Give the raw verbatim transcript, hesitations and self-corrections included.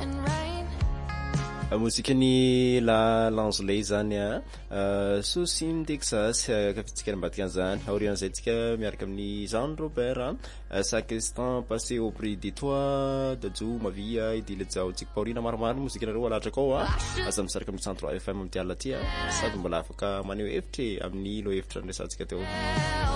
Musikany la Langeley zany a Sosim Texas kafitsika ambadika zany aorian'izay tsika miaraka amin'ny Jean Robert Sakistan passé au prix de toi Dajo Mavia idila jao tsika Paulina maromaro musikanareo alatra akao a aza misaraka amin'ny cent trois F M amin'ny ty alaty sady mbola afaka maneho hevitry amin'ny ilo hevitra andresantsika teo